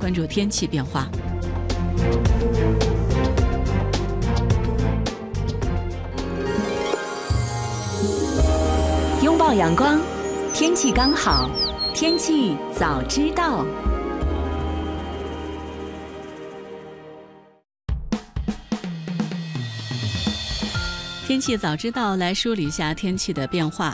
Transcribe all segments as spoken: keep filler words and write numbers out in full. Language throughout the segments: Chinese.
关注天气变化。拥抱阳光，天气刚好，天气早知道。天气早知道，来梳理一下天气的变化。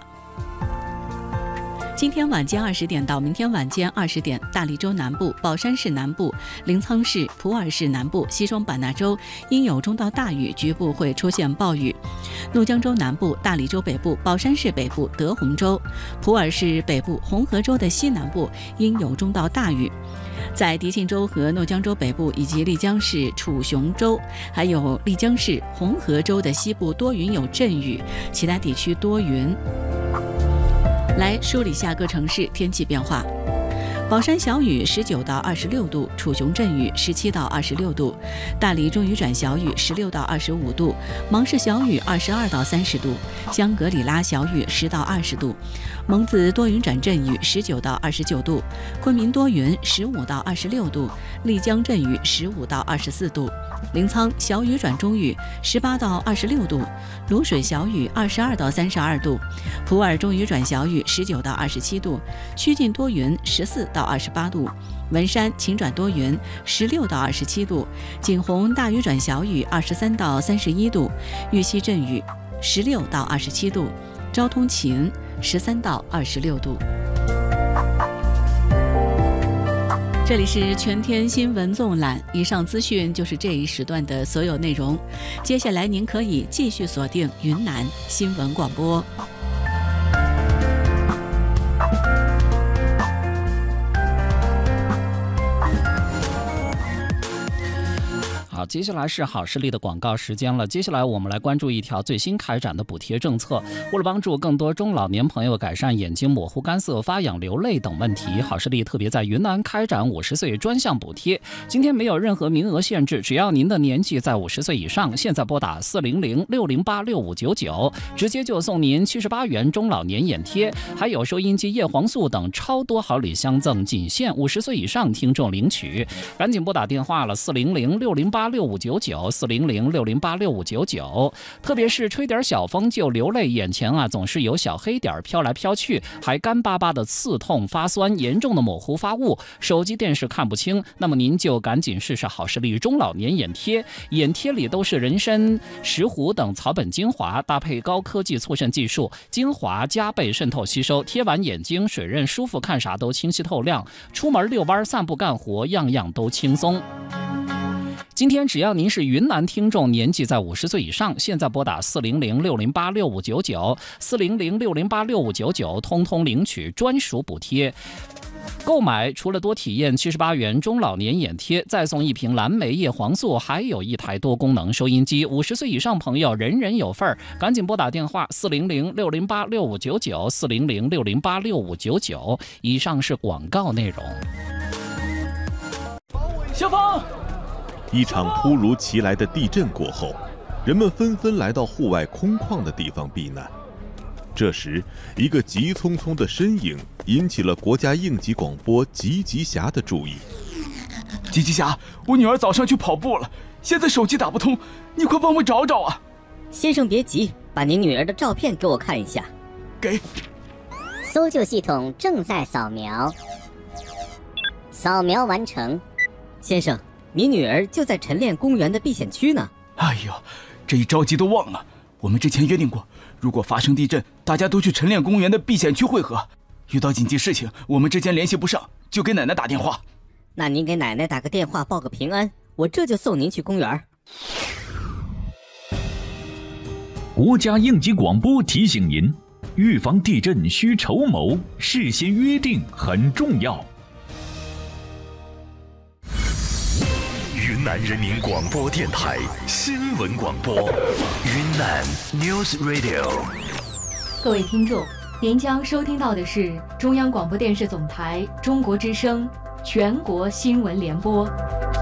今天晚间二十点到明天晚间二十点，大利州南部、宝山市南部、临沧市、普洱市南部、西双版纳州阴有中到大雨，局部会出现暴雨。怒江州南部、大利州北部、宝山市北部、德宏州、普洱市北部、红河州的西南部阴有中到大雨。在迪庆州和怒江州北部以及丽江市楚雄州还有丽江市红河州的西部多云有阵雨，其他地区多云。来梳理下各城市天气变化。宝山小雨十九到二十六度，楚雄阵雨十七到二十六度，大理中雨转小雨十六到二十五度，芒市小雨二十二到三十度，香格里拉小雨十到二十度，蒙自多云转阵雨十九到二十九度，昆明多云十五到二十六度，丽江阵雨十五到二十四度，临沧小雨转中雨十八到二十六度，卤水小雨二十二到三十二度，普洱中雨转小雨十九到二十七度，曲靖多云十四到二十八度，文山晴转多云十六到二十七度，景洪大雨转小雨二十三到三十一度，玉溪阵雨十六到二十七度，昭通晴十三到二十六度。这里是全天新闻纵览，以上资讯就是这一时段的所有内容。接下来您可以继续锁定云南新闻广播。 好，接下来是好视力的广告时间了。接下来我们来关注一条最新开展的补贴政策。为了帮助更多中老年朋友改善眼睛模糊、干涩、发痒、流泪等问题，好视力特别在云南开展五十岁专项补贴。今天没有任何名额限制，只要您的年纪在五十岁以上，现在拨打四零零六零八六五九九，直接就送您七十八元中老年眼贴，还有收音机、叶黄素等超多好礼相赠，仅限五十岁以上听众领取。赶紧拨打电话了，四零零六零八六五九九，四零零六零八六五九九。特别是吹点小风就流泪，眼前啊总是有小黑点飘来飘去，还干巴巴的刺痛、发酸，严重的模糊发物，手机电视看不清，那么您就赶紧试试好视力中老年眼贴。眼贴里都是人参、石斛等草本精华，搭配高科技促渗技术，精华加倍渗透吸收，贴完眼睛水润舒服，看啥都清晰透亮，出门遛弯、散步、干活，样样都轻松。今天只要您是云南听众，年纪在五十岁以上，现在拨打四零零六零八六五九九，四零零六零八六五九九，通通领取专属补贴。购买除了多体验七十八元中老年眼贴，再送一瓶蓝莓叶黄素，还有一台多功能收音机。五十岁以上朋友人人有份儿，赶紧拨打电话四零零六零八六五九九，四零零六零八六五九九。以上是广告内容。 消防！ 一场突如其来的地震过后，人们纷纷来到户外空旷的地方避难。这时，一个急匆匆的身影引起了国家应急广播吉吉霞的注意。 吉吉霞，我女儿早上去跑步了，现在手机打不通，你快帮我找找啊！ 先生别急，把您女儿的照片给我看一下。 给。 搜救系统正在扫描，扫描完成。 先生，你女儿就在晨练公园的避险区呢。 哎呦，这一着急都忘了，我们之前约定过，如果发生地震，大家都去晨练公园的避险区汇合。遇到紧急事情，我们之间联系不上，就给奶奶打电话。 那您给奶奶打个电话报个平安，我这就送您去公园。 国家应急广播提醒您，预防地震需筹谋，事先约定很重要。 云南人民广播电台新闻广播，云南 News Radio。 各位听众，您将收听到的是中央广播电视总台中国之声全国新闻联播。